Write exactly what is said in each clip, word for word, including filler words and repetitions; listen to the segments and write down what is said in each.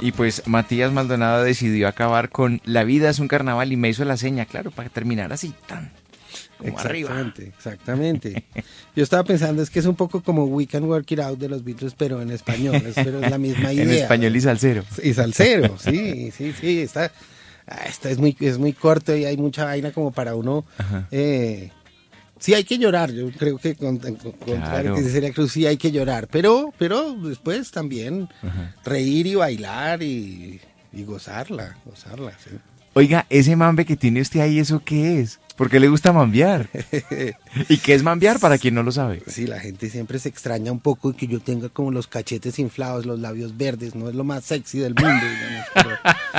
Y pues Matías Maldonado decidió acabar con La vida es un carnaval y me hizo la seña, claro, para terminar así, tan como exactamente, arriba. Exactamente. Yo estaba pensando, es que es un poco como We Can Work It Out de los Beatles, pero en español, es, pero es la misma idea. En español y salsero. Y salsero, sí, sí, sí, está, está es muy, es muy corto y hay mucha vaina como para uno, eh, sí hay que llorar, yo creo que con, con, contrario que sería Cruz, sí hay que llorar, pero, pero después también Ajá. reír y bailar y, y gozarla, gozarla, sí. Oiga, ese mambe que tiene usted ahí, ¿eso qué es? ¿Por qué le gusta mambear? ¿Y qué es mambear para quien no lo sabe? Sí, la gente siempre se extraña un poco de que yo tenga como los cachetes inflados, los labios verdes, no es lo más sexy del mundo, digamos, pero,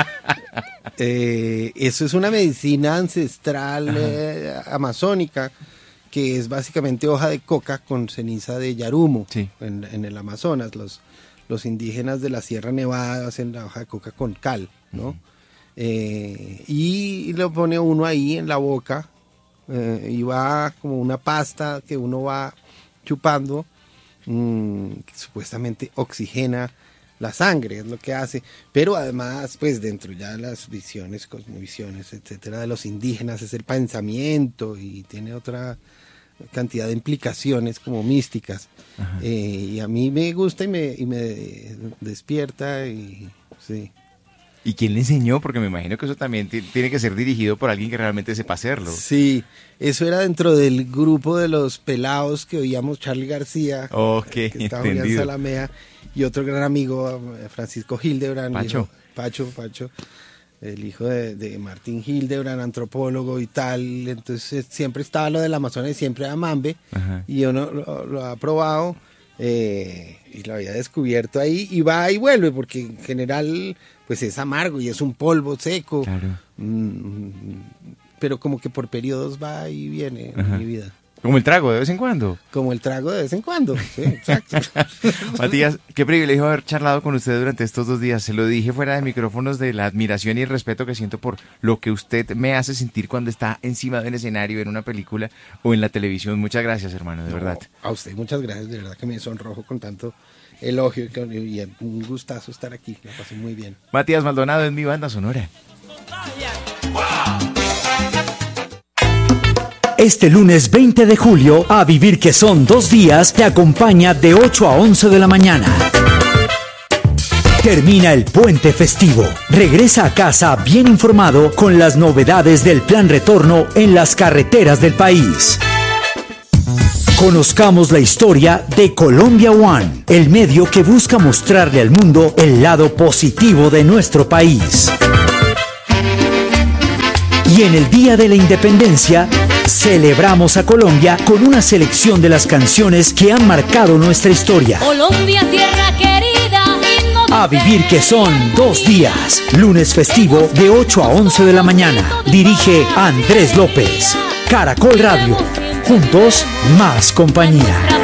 eh, eso es una medicina ancestral eh, amazónica, que es básicamente hoja de coca con ceniza de yarumo, sí. en, en el Amazonas. Los, los indígenas de la Sierra Nevada hacen la hoja de coca con cal, ¿no? Uh-huh. Eh, y lo pone uno ahí en la boca eh, y va como una pasta que uno va chupando, mmm, que supuestamente oxigena la sangre, es lo que hace, pero además pues dentro ya de las visiones, cosmovisiones, etcétera, de los indígenas es el pensamiento y tiene otra cantidad de implicaciones como místicas, eh, y a mí me gusta y me, y me despierta y sí. ¿Y quién le enseñó? Porque me imagino que eso también t- tiene que ser dirigido por alguien que realmente sepa hacerlo. Sí, eso era dentro del grupo de los pelados que oíamos Charly García, okay, que estaba Julián Salamea, y otro gran amigo, Francisco Hildebrand, Pacho, hijo, Pacho, Pacho, el hijo de, de Martín Hildebrand, antropólogo y tal. Entonces siempre estaba lo del Amazonas y siempre era mambe, Ajá. y uno lo, lo ha probado eh, y lo había descubierto ahí y va y vuelve, porque en general pues es amargo y es un polvo seco, claro. mm, pero como que por periodos va y viene Ajá. en mi vida. Como el trago de vez en cuando. Como el trago de vez en cuando, sí, exacto. Matías, qué privilegio haber charlado con usted durante estos dos días. Se lo dije fuera de micrófonos de la admiración y el respeto que siento por lo que usted me hace sentir cuando está encima de un escenario, en una película o en la televisión. Muchas gracias, hermano, de no, verdad. A usted muchas gracias, de verdad que me sonrojo con tanto elogio y un gustazo estar aquí, la pasé muy bien. Matías Maldonado en mi banda sonora. Este lunes veinte de julio, A Vivir que son dos días, te acompaña de ocho a once de la mañana. Termina el puente festivo. Regresa a casa bien informado con las novedades del plan retorno en las carreteras del país. Conozcamos la historia de Colombia One, el medio que busca mostrarle al mundo el lado positivo de nuestro país. Y en el Día de la Independencia, celebramos a Colombia con una selección de las canciones que han marcado nuestra historia. Colombia, tierra querida, A Vivir que son dos días. Lunes festivo de ocho a once de la mañana. Dirige Andrés López. Caracol Radio. Juntos, más compañía.